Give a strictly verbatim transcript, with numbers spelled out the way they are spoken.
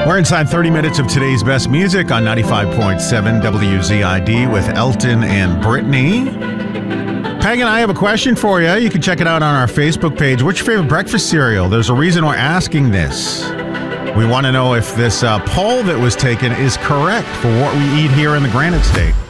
We're inside thirty minutes of today's best music on ninety-five point seven W Z I D with Elton and Brittany. Peg and I have a question for you. You can check it out on our Facebook page. What's your favorite breakfast cereal? There's a reason we're asking this. We want to know if this uh, poll that was taken is correct for what we eat here in the Granite State.